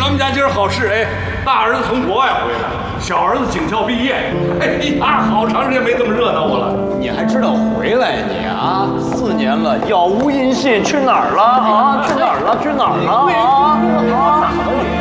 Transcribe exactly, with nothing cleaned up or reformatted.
咱们家今儿好事哎，大儿子从国外回来，小儿子警校毕业。哎呀，好长时间没这么热闹过了。 你还知道回来你啊？四年了，杳无音信，去哪儿了啊？去哪儿了？去哪儿了啊？啊！